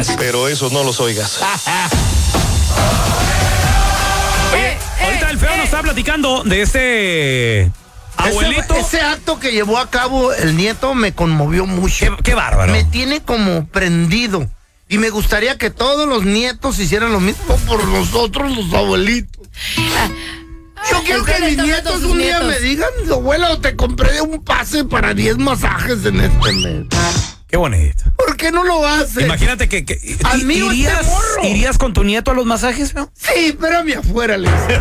podcast. Pero eso no los oigas. Oye, ahorita el feo nos está platicando de este abuelito. Ese acto que llevó a cabo el nieto me conmovió mucho. Qué bárbaro. Me tiene como prendido. Y me gustaría que todos los nietos hicieran lo mismo por nosotros, los abuelitos. Yo quiero que mis nietos un día me digan, abuelo, te compré un pase para 10 masajes en este mes. Qué bonito. ¿Por qué no lo haces? Imagínate que ¿irías con tu nieto a los masajes, no? Sí, espérame afuera, le dice.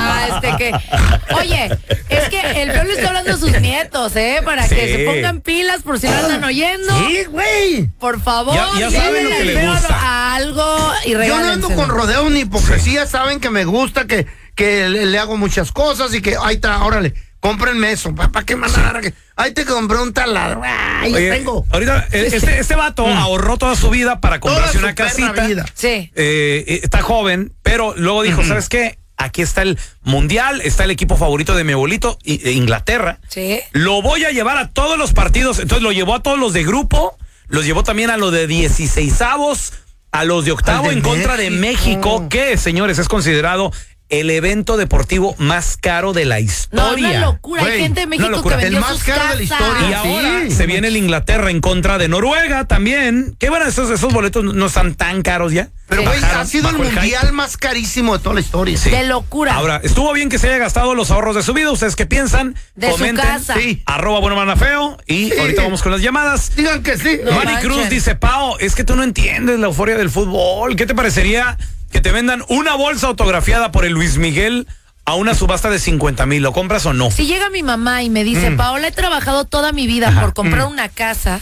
Oye, es que el feo le está hablando a sus nietos, para Sí. que se pongan pilas por si no andan oyendo. Sí, güey. Por favor, Ya saben lo que le gusta. algo y regálenselo. Yo no ando con rodeos ni hipocresía, saben que me gusta, que le hago muchas cosas y que ahí está, órale, cómprenme eso, ¿para qué mandar? Ahí te compré un taladro, ahí Oye, tengo. ahorita, este vato ahorró toda su vida para comprarse Toda una su perra casita. vida. Sí. Está joven, pero luego dijo, ¿sabes qué? Aquí está el mundial, está el equipo favorito de mi abuelito, Inglaterra. Sí. Lo voy a llevar a todos los partidos. Entonces lo llevó a todos los de grupo, los llevó también a los de 16avos, a los de octavo en contra de México, que, señores, es considerado el evento deportivo más caro de la No, historia. una locura. Hay Güey, gente de México que el vendió más sus caro de la casas. historia. Y ahora Sí. se viene el Inglaterra en contra de Noruega también. Que bueno, esos boletos no están tan caros ya. Pero, Sí. güey, Bajaron ha sido el bajo hype. mundial más carísimo de toda la historia. Sí. De locura. Ahora, estuvo bien que se haya gastado los ahorros de su vida. ¿Ustedes qué piensan? De su Comenten. casa. Sí. @buenomanafeo. Y Sí. ahorita vamos con las llamadas. Digan que sí. No Manny manchen. Cruz dice, Pao, es que tú no entiendes la euforia del fútbol. ¿Qué te parecería que te vendan una bolsa autografiada por el Luis Miguel a una subasta de 50,000? ¿Lo compras o no? Si llega mi mamá y me dice, Paola, he trabajado toda mi vida por comprar una casa,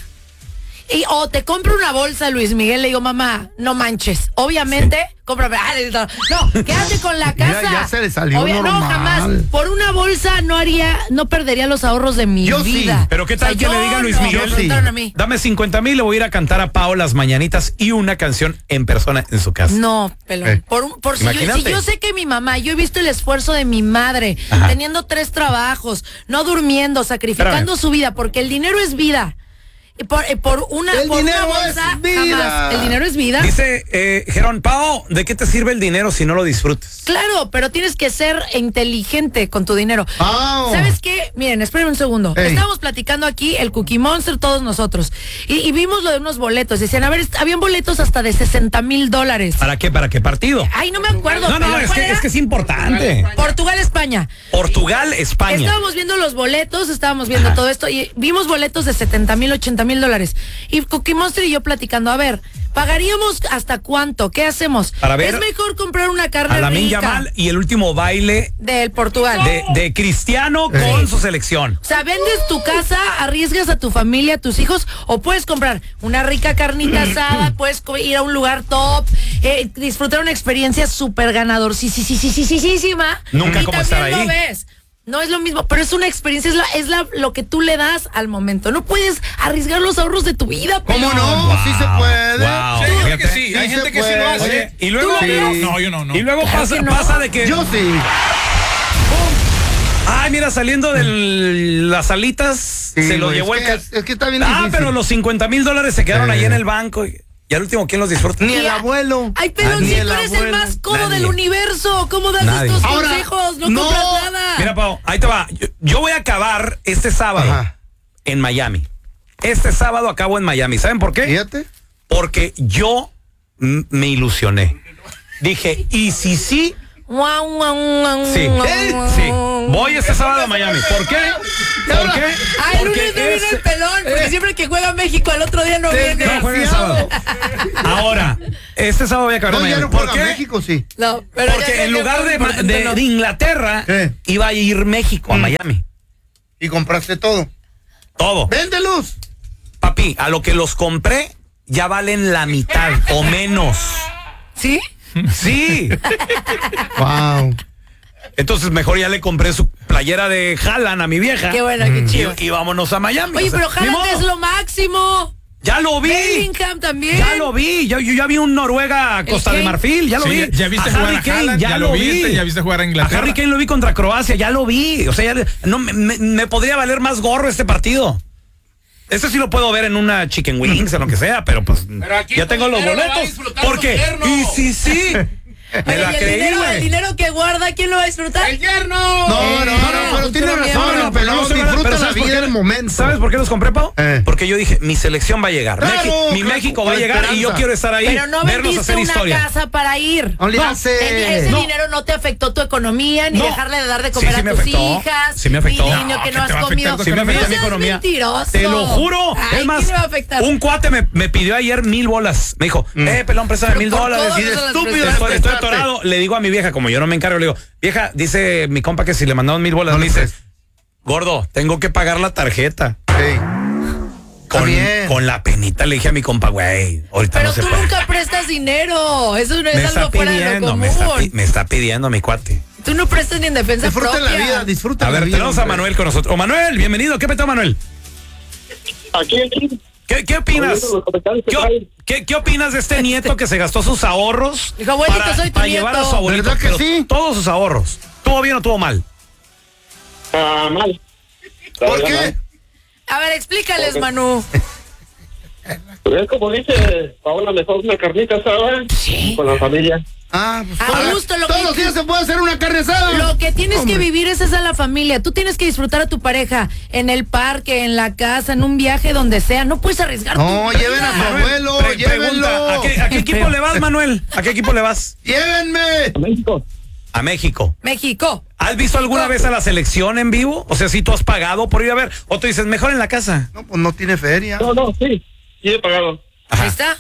o te compro una bolsa, Luis Miguel, le digo, mamá, no manches. Obviamente, cómprame. No, quédate con la casa. Ya se le salió No, normal. jamás. Por una bolsa no perdería los ahorros de mi Yo sí. vida. Pero qué tal que le diga a Luis Miguel, me preguntaron a mí. dame 50,000, le voy a ir a cantar a Pao las mañanitas y una canción en persona en su casa. No, pelón. Si yo sé que mi mamá, yo he visto el esfuerzo de mi madre, teniendo 3 trabajos, no durmiendo, sacrificando su vida, porque el dinero es vida. Y por una dinero bolsa, es vida. jamás. El dinero es vida. Dice Gerón, Pao, ¿de qué te sirve el dinero si no lo disfrutas? Claro, pero tienes que ser inteligente con tu dinero. Pao. ¿Sabes qué? Miren, espérenme un segundo. Ey. Estábamos platicando aquí el Cookie Monster, todos nosotros. Y vimos lo de unos boletos. Decían, a ver, habían boletos hasta de $60,000. ¿Para qué? ¿Para qué partido? Ay, no me acuerdo. No, pero es ¿cuál era? que es importante. Portugal, España. Portugal, España. Estábamos viendo los boletos, estábamos viendo todo esto y vimos boletos de $70,000, $80,000. Y Cookie Monster y yo platicando, a ver, ¿pagaríamos hasta cuánto? ¿Qué hacemos? Para ver es mejor comprar una carne A Lamine rica Yamal y el último baile del Portugal. de Cristiano con su selección. O sea, vendes tu casa, arriesgas a tu familia, a tus hijos, o puedes comprar una rica carnita asada, puedes ir a un lugar top, disfrutar una experiencia súper ganador, sí, Nunca y como también estar ahí. lo ves. No es lo mismo, pero es una experiencia, es lo que tú le das al momento. No puedes arriesgar los ahorros de tu vida. ¿Cómo pelón. no? Sí se puede. Wow. Sí, yo creo que Fíjate. sí, hay Sí gente se que sí lo puede. hace. Oye, y luego ¿Tú lo No, yo no. Y luego Claro que no. pasa de que Yo sí. ay, mira, saliendo de las alitas, Sí, se lo güey, llevó es el que- es que está bien Ah, difícil. pero los $50,000 se quedaron ahí en el banco y al último, ¿quién los disfruta? Ni el Ya. abuelo. Ay, pero Ni si el tú eres el abuelo. más codo Nadie. del universo, ¿cómo das Nadie. estos Ahora, consejos? No, no. compras nada. Mira, Pau, ahí te va. Yo voy a acabar este sábado Ajá. en Miami. Este sábado acabo en Miami. ¿Saben por qué? Fíjate. Porque yo me ilusioné. Dije, ¿y si sí? Guau, guau, guau, Sí, guau, sí. guau. Voy este sábado a Miami. ¿Por qué? ¿Por qué? Ay, el lunes Porque no viene es- el pelón, porque siempre que juega México, al otro día no viene. No, juega el sábado. Ahora, este sábado voy a acabar No, en ya Miami. no ¿Por juega qué? México, sí. No, pero Porque ya- en ya lugar fue de importante, no. Inglaterra, iba a ir México a Miami. Y compraste todo. Todo. Véndelos. Papi, a lo que los compré, ya valen la mitad o menos. ¿Sí? Sí. Wow. Entonces mejor ya le compré su playera de Haaland a mi vieja. Qué bueno, qué chido. Y vámonos a Miami. Oye, O sea, pero ni Haaland modo. es lo máximo. Ya lo vi. Bellingham también. Ya lo vi. Yo ya vi un Noruega Costa de Kane? Marfil. Ya lo Sí, vi. ya viste A jugar Harry a Kane, Haaland, ya lo viste, ya viste jugar a Inglaterra. Harry Kane lo vi contra Croacia. Ya lo vi. O sea, ya no me podría valer más gorro este partido. Ese sí lo puedo ver en una Chicken Wings o lo que sea, pero pues ya tengo los boletos. Porque, y sí. Me la creí, el dinero que guarda, ¿quién lo va a disfrutar? ¡El yerno! No, pero tiene razón, el pelón disfruta la vida del momento. ¿Sabes por qué los compré, Pau? Porque yo dije, mi selección va a llegar. Claro, México va a llegar y yo quiero estar ahí. Pero no verlos hacer vendiste una historia. casa para ir. Ese dinero no te afectó tu economía, ni dejarle de dar de comer a tus hijas. Sí me afectó. Ni niño que no has comido. Sí me afectó mi economía. Te lo juro. Es más, un cuate me pidió ayer 1,000 bolas. Me dijo, pelón, préstame $1,000. Y de estúpido Estoy atorado. Le digo a mi vieja, como yo no me encargo, le digo, vieja, dice mi compa que si le mandaron 1,000 bolas, me dice, gordo, tengo que pagar la tarjeta. Con la penita le dije a mi compa, güey, ahorita pero no se tú puede. nunca prestas dinero. Eso no es algo fuera de lo común. Me está pidiendo mi cuate. Tú no prestas ni en defensa Disfruta propia. la vida, disfruta A la ver, vida. tenemos a Manuel con nosotros. Manuel, bienvenido. ¿Qué petó, Manuel? Aquí. ¿Qué opinas? ¿Qué opinas de este nieto que se gastó sus ahorros Dijo, abuelito, soy tu para nieto. llevar a su abuelito? ¿Verdad que Pero sí? todos sus ahorros. ¿Tuvo bien o tuvo mal? Mal. ¿Por qué? A ver, explícales, Manu. Pues es como dice Paola, mejor una carnita asada con la familia. Pues A gusto, lo todos que- los días se puede hacer una carne asada. Lo que tienes que vivir es esa la familia. Tú tienes que disfrutar a tu pareja en el parque, en la casa, en un viaje, donde sea. No puedes arriesgar. No, tu lleven a su vida. abuelo, llévenlo. Pregunta, ¿a qué equipo le vas, Manuel? ¿A qué equipo le vas? Llévenme. A México. A México. México. ¿Has visto alguna vez a la selección en vivo? O sea, si tú has pagado por ir a ver. O tú dices, mejor en la casa. No, pues no tiene feria. No, sí he pagado. Ahí está.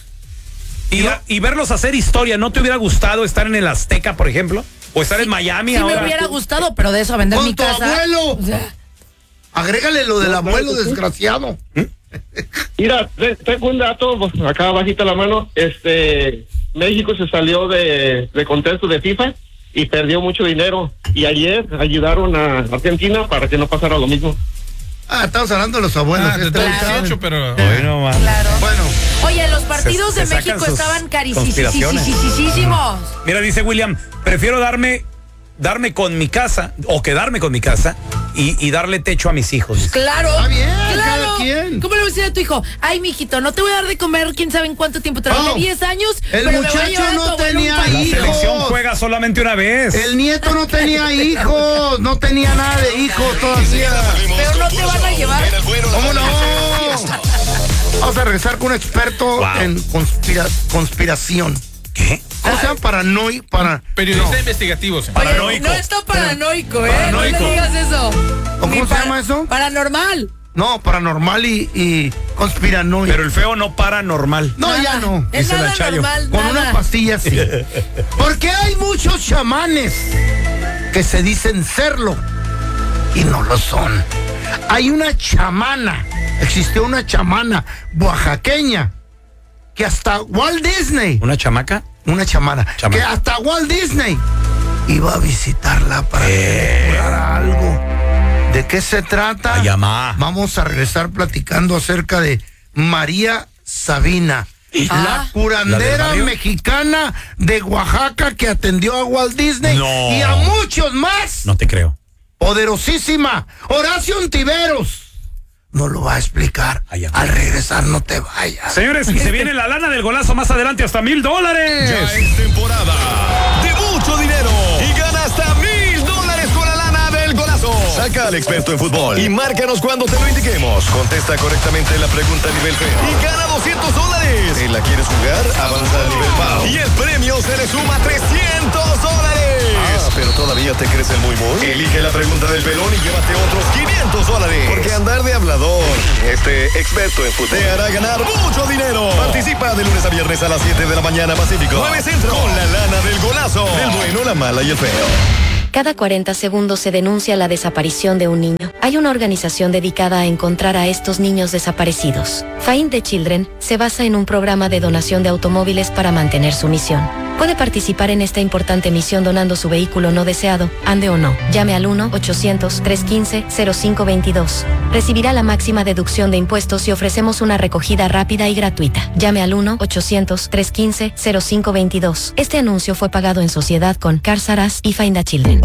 Y verlos hacer historia, ¿no te hubiera gustado estar en el Azteca, por ejemplo? ¿O estar en Miami Sí ahora? me hubiera gustado, pero de eso a vender Con mi tu casa. abuelo. O sea, Agrégale lo del abuelo desgraciado. Mira, tengo un dato, pues, acá bajita la mano. México se salió de contexto de FIFA y perdió mucho dinero. Y ayer ayudaron a Argentina para que no pasara lo mismo. Estamos hablando de los abuelos. De todo el hecho, pero... Hoy no más. claro. Bueno, Oye, los partidos Se de sacan México sus estaban conspiraciones. carísimos. Mira, dice William, prefiero darme con mi casa o quedarme con mi casa y darle techo a mis hijos. Claro. Está bien, claro. cada quien. ¿Cómo le vas a decir a tu hijo? Ay, mijito, no te voy a dar de comer quién sabe en cuánto tiempo. Trabajé 10 años. El pero me voy a muchacho llevar a tu no abuelo a un tenía país. La hijos. selección juega solamente una vez. El nieto no tenía hijos, no tenía nada de hijos todavía. Pero no te van a llevar. ¿Cómo no? Vamos a regresar con un experto en conspiración. ¿Qué? ¿Cómo se llama? Periodista investigativo, señor. Oye, Paranoico. no está paranoico, Paranoico. No le digas eso. ¿Cómo Ni se llama eso? Paranormal. No, paranormal y conspiranoico. Pero el feo no paranormal. No, ya no. Es Dice la nada Chayo. normal, Con nada. una pastilla sí. Porque hay muchos chamanes que se dicen serlo y no lo son. Hay una chamana, existió una chamana oaxaqueña que hasta Walt Disney, ¿Una chamaca? una chamana, Chamana. que hasta Walt Disney iba a visitarla para curar algo. ¿De qué se trata? Ay, amá. Vamos a regresar platicando acerca de María Sabina, la ¿La del curandera barrio? mexicana de Oaxaca que atendió a Walt Disney No. y a muchos más. No te creo. Poderosísima Horacio Ontiveros nos lo va a explicar. Ay, amá. Al regresar, no te vayas. Señores, y se viene la lana del golazo más adelante hasta $1,000. Ya es temporada de mucho dinero y gana hasta $1,000 con la lana del golazo. Saca al experto en fútbol y márcanos cuando te lo indiquemos. Contesta correctamente la pregunta a nivel feo y gana $200. ¿Te la quieres jugar? Avanza al nivel PAO y el premio se le suma $300. Pero todavía te crees el muy. Elige la pregunta del pelón y llévate otros $500. Porque andar de hablador, experto en fútbol, te hará ganar mucho dinero. Participa de lunes a viernes a las 7 de la mañana Pacífico. 9 Centro. Con la lana del golazo. El bueno, la mala y el feo. Cada 40 segundos se denuncia la desaparición de un niño. Hay una organización dedicada a encontrar a estos niños desaparecidos. Find the Children se basa en un programa de donación de automóviles para mantener su misión. Puede participar en esta importante misión donando su vehículo no deseado, ande o no. Llame al 1-800-315-0522. Recibirá la máxima deducción de impuestos y ofrecemos una recogida rápida y gratuita. Llame al 1-800-315-0522. Este anuncio fue pagado en sociedad con Cars R Us y Find the Children.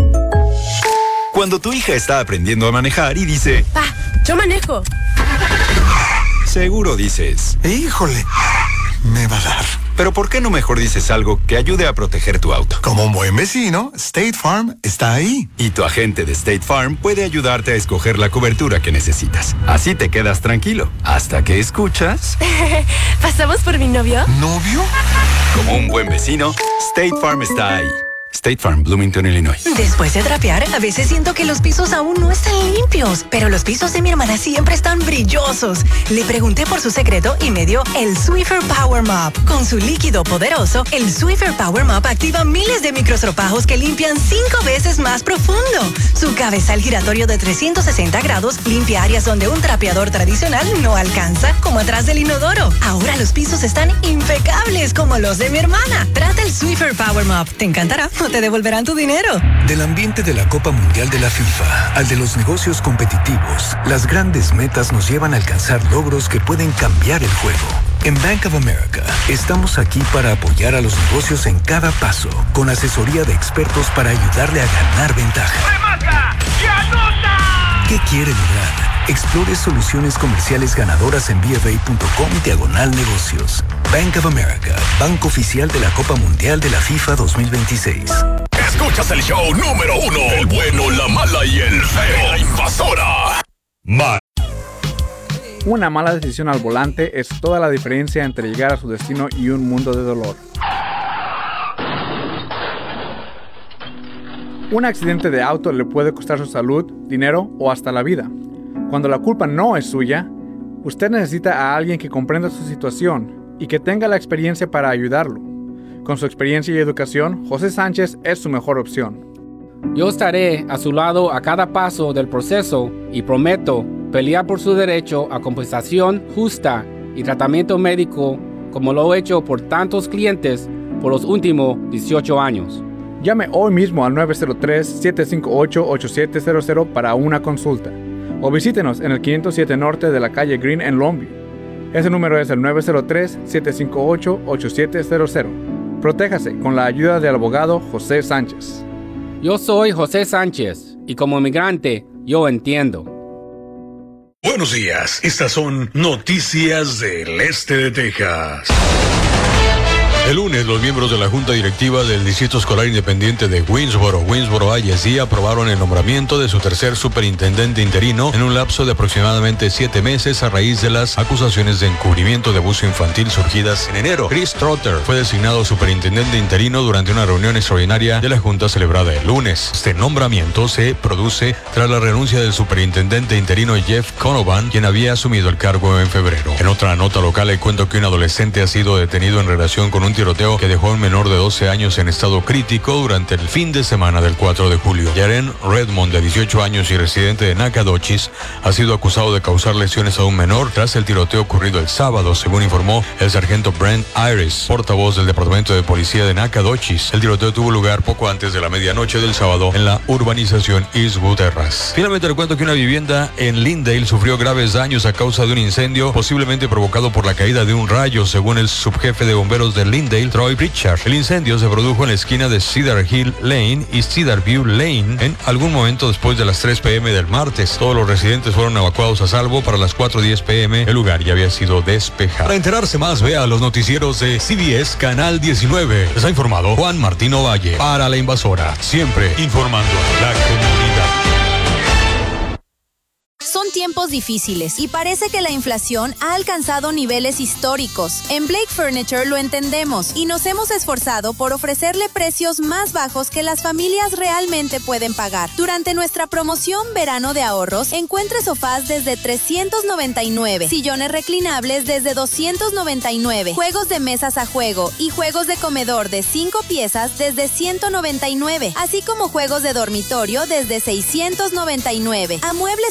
Cuando tu hija está aprendiendo a manejar y dice: Pa, yo manejo. seguro dices, híjole, me va a dar. Pero ¿por qué no mejor dices algo que ayude a proteger tu auto? Como un buen vecino, State Farm está ahí. Y tu agente de State Farm puede ayudarte a escoger la cobertura que necesitas. Así te quedas tranquilo, hasta que escuchas... ¿Pasamos por mi novio? ¿Novio? Como un buen vecino, State Farm está ahí. State Farm, Bloomington, Illinois. Después de trapear, a veces siento que los pisos aún no están limpios, pero los pisos de mi hermana siempre están brillosos. Le pregunté por su secreto y me dio el Swiffer Power Mop. Con su líquido poderoso, el Swiffer Power Mop activa miles de microstropajos que limpian 5 veces más profundo. Su cabezal giratorio de 360 grados limpia áreas donde un trapeador tradicional no alcanza, como atrás del inodoro. Ahora los pisos están impecables como los de mi hermana. Trata el Swiffer Power Mop. Te encantará. No te devolverán tu dinero. Del ambiente de la Copa Mundial de la FIFA al de los negocios competitivos, las grandes metas nos llevan a alcanzar logros que pueden cambiar el juego. En Bank of America, estamos aquí para apoyar a los negocios en cada paso, con asesoría de expertos para ayudarle a ganar ventaja. ¡Remata y anota! ¿Qué quiere lograr? Explore soluciones comerciales ganadoras en bfa.com/negocios. Bank of America, banco oficial de la Copa Mundial de la FIFA 2026. Escuchas el show número 1, el bueno, la mala y el feo. La Invasora. Una mala decisión al volante es toda la diferencia entre llegar a su destino y un mundo de dolor. Un accidente de auto le puede costar su salud, dinero o hasta la vida. Cuando la culpa no es suya, usted necesita a alguien que comprenda su situación y que tenga la experiencia para ayudarlo. Con su experiencia y educación, José Sánchez es su mejor opción. Yo estaré a su lado a cada paso del proceso y prometo pelear por su derecho a compensación justa y tratamiento médico como lo he hecho por tantos clientes por los últimos 18 años. Llame hoy mismo al 903-758-8700 para una consulta o visítenos en el 507 Norte de la calle Green en Longview. Ese número es el 903-758-8700. Protéjase con la ayuda del abogado José Sánchez. Yo soy José Sánchez y como migrante yo entiendo. Buenos días, estas son noticias del este de Texas. El lunes, los miembros de la Junta Directiva del Distrito Escolar Independiente de Winsboro ISD aprobaron el nombramiento de su tercer superintendente interino en un lapso de aproximadamente 7 meses a raíz de las acusaciones de encubrimiento de abuso infantil surgidas en enero. Chris Trotter fue designado superintendente interino durante una reunión extraordinaria de la Junta celebrada el lunes. Este nombramiento se produce tras la renuncia del superintendente interino Jeff Conovan, quien había asumido el cargo en febrero. En otra nota local, le cuento que un adolescente ha sido detenido en relación con un tiroteo que dejó a un menor de 12 años en estado crítico durante el fin de semana del 4 de julio. Jaren Redmond, de 18 años y residente de Nacogdoches, ha sido acusado de causar lesiones a un menor tras el tiroteo ocurrido el sábado, según informó el sargento Brent Iris, portavoz del Departamento de Policía de Nacogdoches. El tiroteo tuvo lugar poco antes de la medianoche del sábado en la urbanización Eastwood Terrace. Finalmente, le cuento que una vivienda en Lindale sufrió graves daños a causa de un incendio posiblemente provocado por la caída de un rayo, según el subjefe de bomberos de Lindale, Troy Pritchard. El incendio se produjo en la esquina de Cedar Hill Lane y Cedar View Lane en algún momento después de las 3 p.m. del martes. Todos los residentes fueron evacuados a salvo. Para las 4:10 p.m. el lugar ya había sido despejado. Para enterarse más, vea los noticieros de CBS Canal 19. Les ha informado Juan Martín Ovalle para La Invasora, siempre informando a la comunidad. Son tiempos difíciles y parece que la inflación ha alcanzado niveles históricos. En Blake Furniture lo entendemos y nos hemos esforzado por ofrecerle precios más bajos que las familias realmente pueden pagar. Durante nuestra promoción Verano de Ahorros, encuentre sofás desde $399, sillones reclinables desde $299, juegos de mesas a juego y juegos de comedor de 5 piezas desde $199, así como juegos de dormitorio desde $699. A Muebles